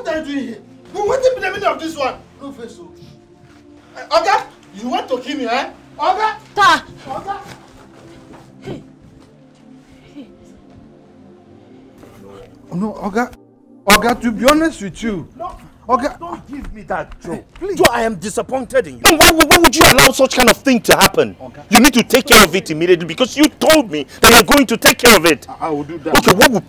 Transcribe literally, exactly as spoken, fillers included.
are you doing here? What is the meaning of this one? No face, so. Uh, Oga, you want to kill me, eh? Oga? Ta! Oga? Hey. Hey. No, no, Oga. Oga, to be honest with you. No. Oga, don't give me that joke. Please. Joe, I am disappointed in you. Why, why would you allow such kind of thing to happen? Okay. You need to take care of it immediately because you told me that you're going to take care of it. I, I will do that. Okay, what will